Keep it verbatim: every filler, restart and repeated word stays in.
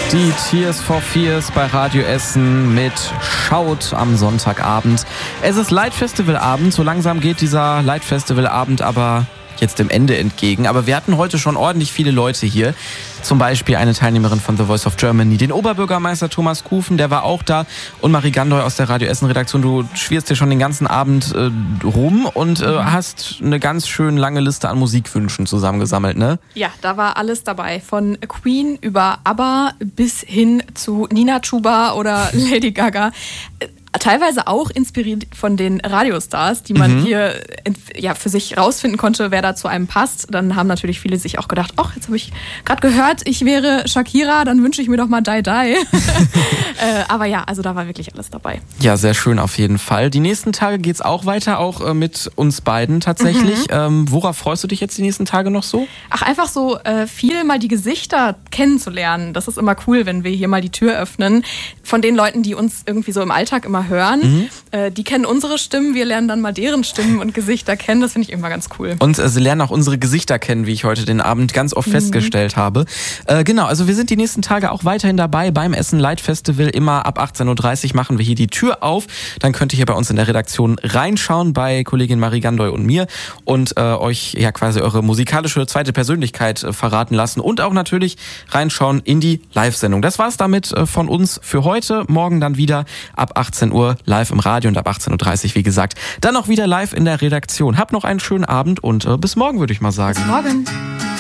Die Tears for Fears bei Radio Essen mit Schaut am Sonntagabend. Es ist Light Festival Abend, so langsam geht dieser Light Festival Abend aber jetzt dem Ende entgegen. Aber wir hatten heute schon ordentlich viele Leute hier. Zum Beispiel eine Teilnehmerin von The Voice of Germany, den Oberbürgermeister Thomas Kufen, der war auch da. Und Marie Gandoy aus der Radio Essen Redaktion. Du schwirrst dir schon den ganzen Abend äh, rum und äh, hast eine ganz schön lange Liste an Musikwünschen zusammengesammelt, ne? Ja, da war alles dabei. Von Queen über ABBA bis hin zu Nina Chuba oder Lady Gaga. Teilweise auch inspiriert von den Radiostars, die man mhm. hier ja, für sich rausfinden konnte, wer da zu einem passt. Dann haben natürlich viele sich auch gedacht, ach, jetzt habe ich gerade gehört, ich wäre Shakira, dann wünsche ich mir doch mal Die Die. äh, aber ja, also da war wirklich alles dabei. Ja, sehr schön auf jeden Fall. Die nächsten Tage geht's auch weiter, auch äh, mit uns beiden tatsächlich. Mhm. Ähm, worauf freust du dich jetzt die nächsten Tage noch so? Ach, einfach so äh, viel mal die Gesichter kennenzulernen. Das ist immer cool, wenn wir hier mal die Tür öffnen. Von den Leuten, die uns irgendwie so im Alltag immer hören. Mhm. Äh, die kennen unsere Stimmen, wir lernen dann mal deren Stimmen und Gesichter kennen. Das finde ich immer ganz cool. Und äh, sie lernen auch unsere Gesichter kennen, wie ich heute den Abend ganz oft mhm. festgestellt habe. Äh, genau, also wir sind die nächsten Tage auch weiterhin dabei beim Essen Light Festival. Immer ab achtzehn Uhr dreißig machen wir hier die Tür auf. Dann könnt ihr hier bei uns in der Redaktion reinschauen, bei Kollegin Marie Gandoy und mir und äh, euch ja quasi eure musikalische zweite Persönlichkeit äh, verraten lassen und auch natürlich reinschauen in die Live-Sendung. Das war's damit äh, von uns für heute. Morgen dann wieder ab achtzehn Uhr live im Radio und ab achtzehn Uhr dreißig, wie gesagt. Dann auch wieder live in der Redaktion. Habt noch einen schönen Abend und äh, bis morgen, würde ich mal sagen. Bis morgen.